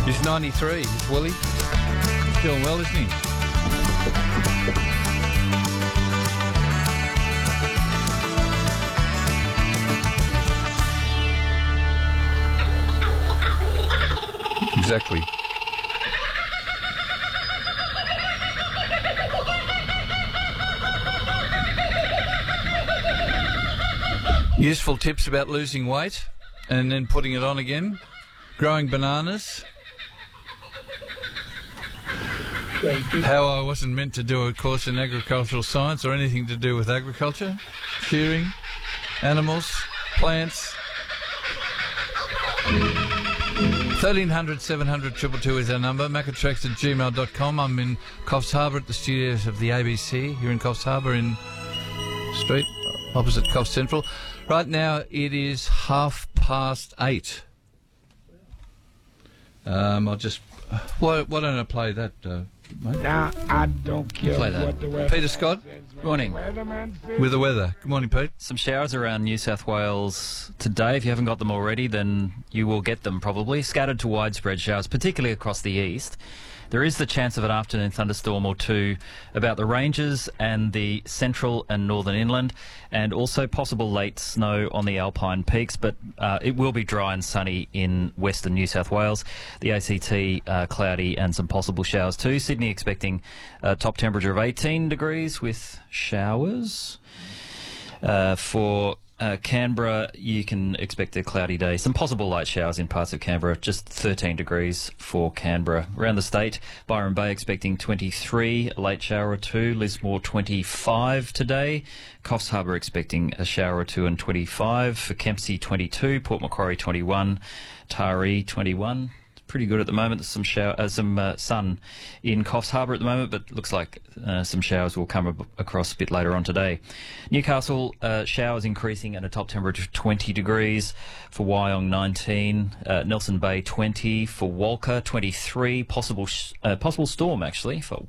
He's 93, is Willie. He's doing well, isn't he? Exactly. Useful tips about losing weight and then putting it on again. Growing bananas. How I wasn't meant to do a course in agricultural science or anything to do with agriculture. Shearing, animals, plants. 1300 700 222 is our number. Macatrax@gmail.com. I'm in Coffs Harbour at the studios of the ABC here in Coffs Harbour in Street, opposite Coffs Central. Right now it is 8:30. I'll just... Why don't I play that, mate? Now, I don't care Play that. what the weather. Peter Scott, Good morning. Weatherman says. with the weather. Good morning, Pete. Some showers around New South Wales today. If you haven't got them already, then you will get them probably. Scattered to widespread showers, particularly across the east. There is the chance of an afternoon thunderstorm or two about the ranges and the central and northern inland, and also possible late snow on the alpine peaks, but it will be dry and sunny in western New South Wales. The ACT cloudy and some possible showers too. Sydney expecting a top temperature of 18 degrees with showers. For Canberra, you can expect a cloudy day. Some possible light showers in parts of Canberra, just 13 degrees for Canberra. Around the state, Byron Bay expecting 23, a late shower or two. Lismore 25 today. Coffs Harbour expecting a shower or two and 25. For Kempsey 22, Port Macquarie 21, Taree 21. Pretty good at the moment. There's some sun in Coffs Harbour at the moment, but looks like some showers will come across a bit later on today. Newcastle, showers increasing and a top temperature of 20 degrees. For Wyong, 19. Nelson Bay, 20. For Walker, 23. Possible storm, actually, for